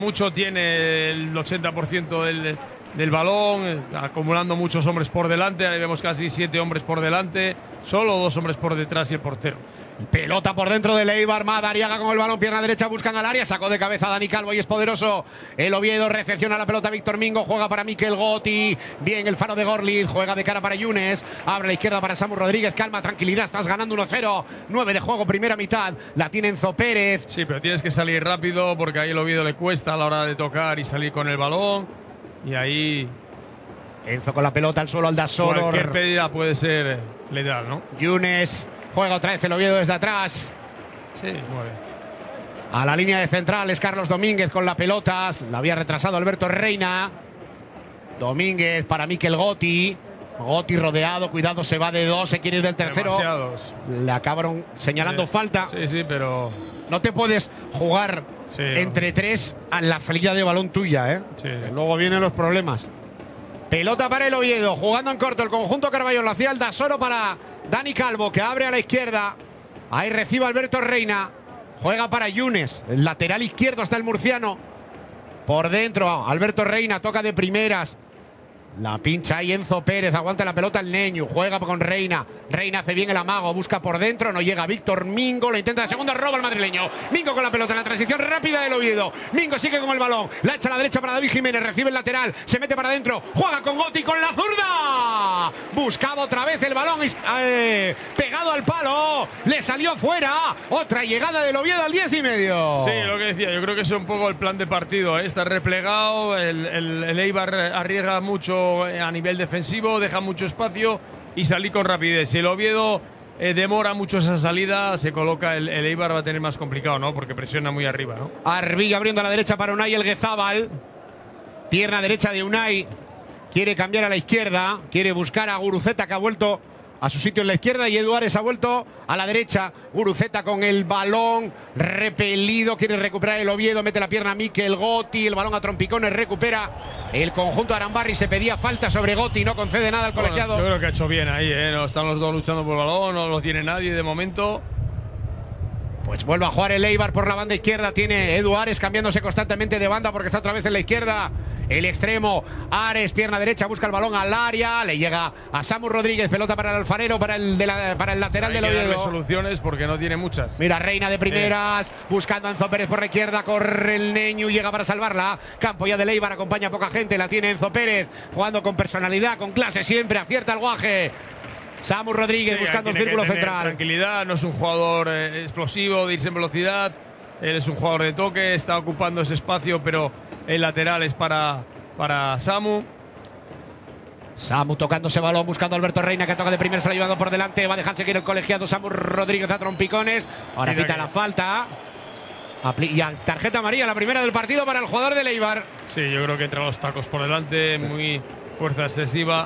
Mucho, tiene el 80% del balón, acumulando muchos hombres por delante. Ahí vemos casi 7 hombres por delante, solo 2 hombres por detrás y el portero. Pelota por dentro de Eibar, Madariaga con el balón, pierna derecha, buscan al área, sacó de cabeza Dani Calvo y es poderoso. El Oviedo recepciona la pelota, Víctor Mingo, juega para Mikel Gotti, bien el faro de Gorliz, juega de cara para Yunes, abre a la izquierda para Samu Rodríguez, calma, tranquilidad, estás ganando 1-0, 9 de juego, primera mitad, la tiene Enzo Pérez. Sí, pero tienes que salir rápido porque ahí el Oviedo le cuesta a la hora de tocar y salir con el balón, y ahí Enzo con la pelota al suelo, Aldasoro. cualquier pedida puede ser letal, ¿no? Yunes. Juega otra vez el Oviedo desde atrás. Sí, muy bien. A la línea de centrales, Carlos Domínguez con la pelota. La había retrasado Alberto Reina. Domínguez para Mikel Gotti. Gotti rodeado, cuidado, se va de 2, se quiere ir del tercero. Demasiados. Le acabaron señalando falta. Sí, sí, pero no te puedes jugar entre 3 a la salida de balón tuya, ¿eh? Sí. Luego vienen los problemas. Pelota para el Oviedo, jugando en corto el conjunto Carballo, lo hacía Aldasoro para Dani Calvo, que abre a la izquierda. Ahí recibe Alberto Reina. Juega para Yunes. El lateral izquierdo está el murciano. Por dentro, Alberto Reina toca de primeras. La pincha ahí Enzo Pérez, aguanta la pelota el Neñu, juega con Reina. Reina hace bien el amago, busca por dentro, no llega Víctor Mingo, lo intenta de segunda, roba el madrileño. Mingo con la pelota en la transición rápida del Oviedo. Mingo sigue con el balón, la echa a la derecha para David Jiménez, recibe el lateral, se mete para adentro, juega con Gotti con la zurda. Buscaba otra vez el balón, pegado al palo, le salió fuera. Otra llegada del Oviedo al 10 y medio. Sí, lo que decía, yo creo que es un poco el plan de partido, ¿eh? Está replegado, el Eibar arriesga mucho a nivel defensivo, deja mucho espacio y salir con rapidez. Si el Oviedo demora mucho esa salida, se coloca el Eibar, va a tener más complicado, ¿no? Porque presiona muy arriba, ¿no? Arbiga abriendo a la derecha para Unai Elguezábal. Pierna derecha de Unai. Quiere cambiar a la izquierda. Quiere buscar a Guruceta, que ha vuelto a su sitio en la izquierda, y Eduares ha vuelto a la derecha. Guruceta con el balón repelido, quiere recuperar el Oviedo, mete la pierna a Mikel Gotti, el balón a trompicones, recupera el conjunto Arambarri, se pedía falta sobre Gotti, no concede nada al colegiado. Yo creo que ha hecho bien ahí, ¿eh? No están los dos luchando por el balón, no lo tiene nadie de momento. Pues vuelve a jugar el Eibar por la banda izquierda, tiene Eduares cambiándose constantemente de banda porque está otra vez en la izquierda. El extremo, Ares, pierna derecha, busca el balón al área, le llega a Samu Rodríguez, pelota para el alfarero, para el lateral del Oviedo. Hay soluciones porque no tiene muchas. Mira, Reina de primeras, buscando a Enzo Pérez por la izquierda, corre el Neñu, llega para salvarla. Campo ya de Eibar, acompaña a poca gente, la tiene Enzo Pérez, jugando con personalidad, con clase siempre, acierta el guaje. Samu Rodríguez buscando un círculo central. Tranquilidad, no es un jugador explosivo de irse en velocidad. Él es un jugador de toque, está ocupando ese espacio, pero el lateral es para Samu. Samu tocando ese balón, buscando a Alberto Reina, que toca de primera, se la llevando por delante. Va a dejar seguir el colegiado Samu Rodríguez a trompicones. Ahora pita la falta. Y tarjeta amarilla, la primera del partido para el jugador de Eibar. Sí, yo creo que entra los tacos por delante, muy fuerza excesiva.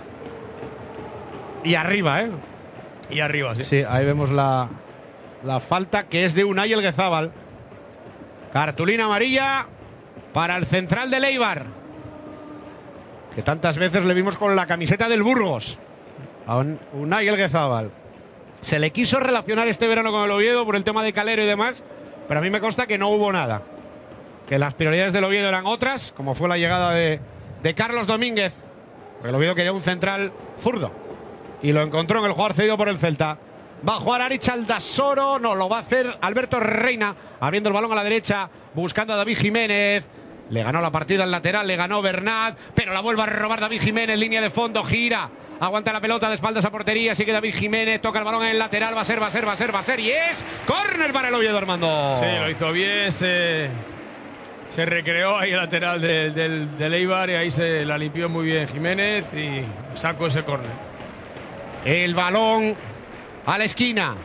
Y arriba, ¿eh? Y arriba, sí. Sí, ahí vemos la falta, que es de Unai Elguezábal. Cartulina amarilla para el central de Eibar, que tantas veces le vimos con la camiseta del Burgos. A Unai Elguezábal. Se le quiso relacionar este verano con el Oviedo por el tema de Calero y demás, pero a mí me consta que no hubo nada. Que las prioridades del Oviedo eran otras, como fue la llegada de Carlos Domínguez. Porque el Oviedo quería un central zurdo y lo encontró en el jugador cedido por el Celta. Va a jugar Aritz Aldasoro, no, lo va a hacer Alberto Reina, abriendo el balón a la derecha, buscando a David Jiménez. Le ganó la partida al lateral, le ganó Bernat, pero la vuelve a robar David Jiménez, línea de fondo, gira, aguanta la pelota de espaldas a portería, sigue David Jiménez, toca el balón en el lateral, va a ser, y es córner para el Oviedo, Armando. Sí, lo hizo bien, se recreó ahí el lateral del Eibar y ahí se la limpió muy bien Jiménez y sacó ese córner. El balón a la esquina.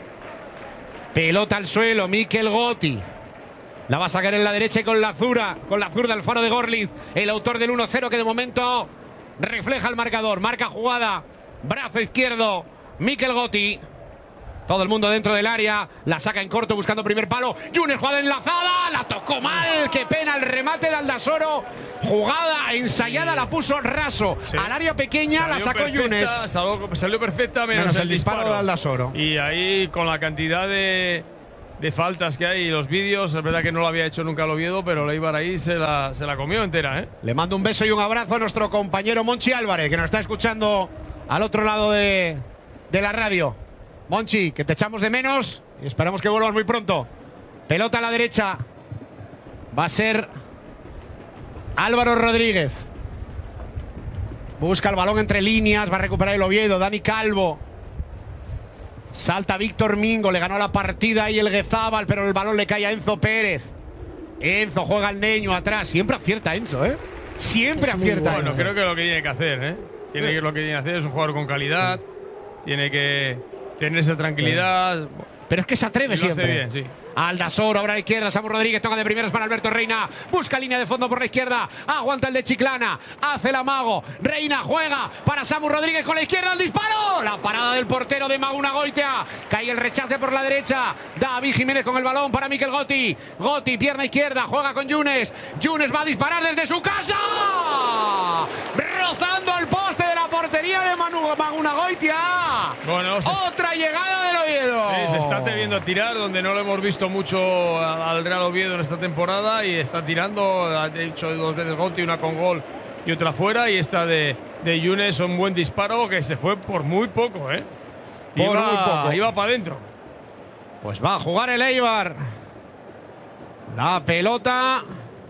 Pelota al suelo, Mikel Gotti. La va a sacar en la derecha y con la zurda el faro de Gorliz, el autor del 1-0, que de momento refleja el marcador. Marca jugada, brazo izquierdo, Mikel Gotti. Todo el mundo dentro del área, la saca en corto buscando primer palo. Yunes, jugada enlazada, la tocó mal, qué pena el remate de Aldasoro. Jugada ensayada, la puso raso al área pequeña, salió la sacó perfecta, Yunes. Salió perfecta menos el disparo de Aldasoro. Y ahí con la cantidad de de faltas que hay y los vídeos. Es verdad que no lo había hecho nunca el Oviedo, pero el Eibar ahí se la comió entera, ¿eh? Le mando un beso y un abrazo a nuestro compañero Monchi Álvarez, que nos está escuchando al otro lado de la radio. Monchi, que te echamos de menos y esperamos que vuelvas muy pronto. Pelota a la derecha. Va a ser Álvaro Rodríguez. Busca el balón entre líneas, va a recuperar el Oviedo. Dani Calvo. Salta Víctor Mingo, le ganó la partida ahí el Guezábal, pero el balón le cae a Enzo Pérez. Enzo juega al Neño atrás. Siempre acierta Enzo, ¿eh? Siempre acierta. Bueno, Enzo. creo que lo que tiene que hacer, ¿eh? Lo que tiene que hacer es un jugador con calidad. Tiene que tener esa tranquilidad. Pero es que se atreve siempre. Hace bien, sí. Aldasoro, ahora a la izquierda, Samu Rodríguez toca de primeras para Alberto Reina, busca línea de fondo por la izquierda, aguanta el de Chiclana, hace el amago, Reina juega para Samu Rodríguez con la izquierda, el disparo, la parada del portero de Maguna Goitia, cae el rechace por la derecha, David Jiménez con el balón para Mikel Gotti, Gotti pierna izquierda, juega con Yunes, Yunes va a disparar desde su casa, rozando el poste de la portería de Maguna Goitia. Bueno, otra llegada del Oviedo. Sí, se está atreviendo a tirar, donde no lo hemos visto mucho al Real Oviedo en esta temporada, y está tirando. Ha hecho 2 veces Gotti, una con gol y otra fuera, y esta de Yunes, un buen disparo que se fue por muy poco, ¿eh? Muy poco. Iba para adentro. Pues va a jugar el Eibar. La pelota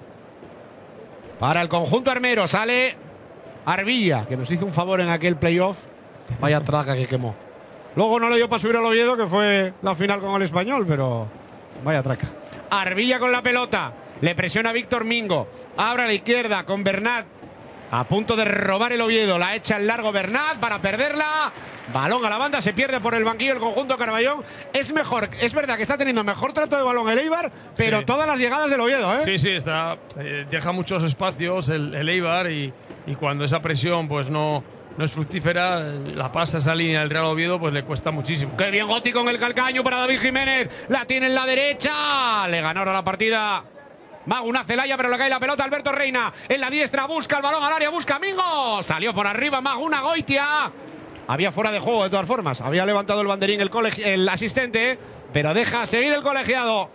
para el conjunto armero. Sale Arbilla, que nos hizo un favor en aquel playoff. Vaya traca que quemó. Luego no le dio para subir al Oviedo, que fue la final con el Español, pero vaya traca. Arbilla con la pelota. Le presiona Víctor Mingo. Abre a la izquierda con Bernat. A punto de robar el Oviedo. La echa el largo Bernat para perderla. Balón a la banda. Se pierde por el banquillo el conjunto Carballón. Es mejor. Es verdad que está teniendo mejor trato de balón el Eibar, pero sí, todas las llegadas del Oviedo, ¿eh? Sí, está. Deja muchos espacios el Eibar, y cuando esa presión pues no es fructífera, la pasa esa línea del Real Oviedo, pues le cuesta muchísimo. Qué bien Gotti con el calcaño para David Jiménez. La tiene en la derecha. Le ganó ahora la partida Maguna Celaya, pero le cae la pelota Alberto Reina. En la diestra busca el balón al área, busca a Mingo. Salió por arriba Maguna Goitia. Había fuera de juego de todas formas. Había levantado el banderín el asistente, pero deja seguir el colegiado.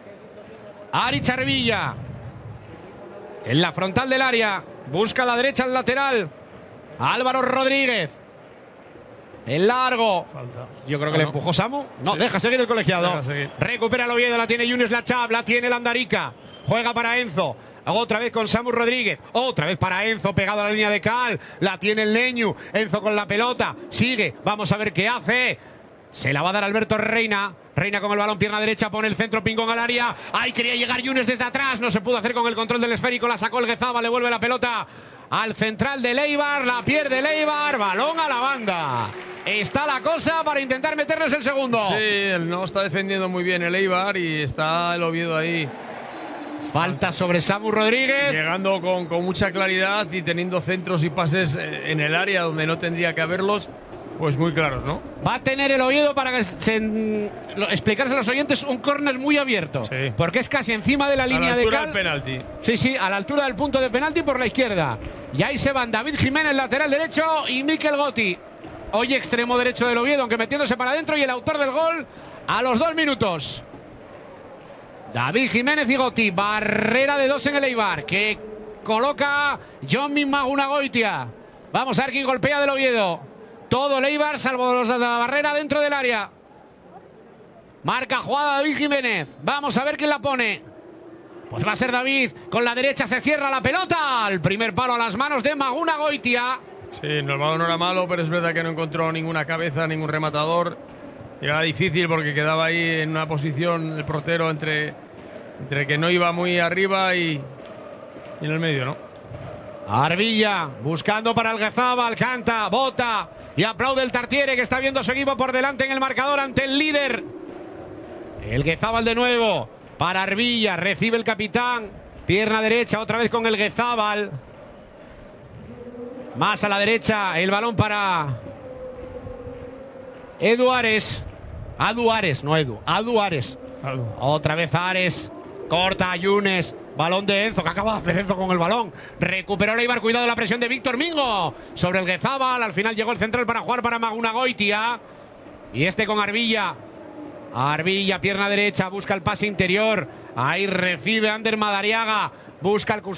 Ari Charvilla. En la frontal del área. Busca a la derecha el lateral. Álvaro Rodríguez. El largo. Falta. Yo creo que le empujó Samu. No, sí, deja seguir el colegiado. Deja seguir. Recupera el Oviedo, la tiene Yunes Lachab, la tiene el Andarica. Juega para Enzo. Otra vez con Samu Rodríguez. Otra vez para Enzo, pegado a la línea de cal. La tiene el Neñu. Enzo con la pelota. Sigue. Vamos a ver qué hace. Se la va a dar Alberto Reina. Reina con el balón, pierna derecha, pone el centro, pingón al área. Ahí quería llegar Yunes desde atrás. No se pudo hacer con el control del esférico. La sacó el Guezábal, le vuelve la pelota al central del Eibar. La pierde el Eibar. Balón a la banda. Está la cosa para intentar meterles el segundo. Sí, no está defendiendo muy bien el Eibar y está el Oviedo ahí. Falta sobre Samu Rodríguez. Llegando con mucha claridad y teniendo centros y pases en el área donde no tendría que haberlos, pues muy claros, ¿no? Va a tener el Oviedo, para que explicarse a los oyentes, un córner muy abierto. Sí. Porque es casi encima de la línea de cal. A la altura del penalti. Sí, a la altura del punto de penalti por la izquierda. Y ahí se van David Jiménez, lateral derecho, y Mikel Gotti. Hoy extremo derecho del Oviedo, aunque metiéndose para adentro, y el autor del gol a los 2 minutos. David Jiménez y Gotti. Barrera de 2 en el Eibar, que coloca Johnny Maguna Goitia. Vamos a ver quién golpea del Oviedo. Todo el Eibar, salvo los de la barrera dentro del área. Marca jugada David Jiménez. Vamos a ver quién la pone. Pues va a ser David. Con la derecha se cierra la pelota. El primer palo a las manos de Maguna Goitia. Sí, el balón no era malo, pero es verdad que no encontró ninguna cabeza, ningún rematador. Era difícil porque quedaba ahí en una posición el portero entre que no iba muy arriba y en el medio, ¿no? Arbilla buscando para el Guezábal, canta, bota y aplaude el Tartiere, que está viendo a su equipo por delante en el marcador ante el líder. El Guezábal de nuevo para Arbilla, recibe el capitán, pierna derecha otra vez con el Guezábal. Más a la derecha, el balón para Edu Ares. Adu Ares, no Edu, Adu Ares. Otra vez Ares, corta a Yunes. Balón de Enzo, que acaba de hacer Enzo con el balón. Recuperó el Eibar, cuidado la presión de Víctor Mingo sobre el Guezábal. Al final llegó el central para jugar para Maguna Goitia. Y este con Arbilla. Arbilla, pierna derecha, busca el pase interior. Ahí recibe Ander Madariaga. Busca el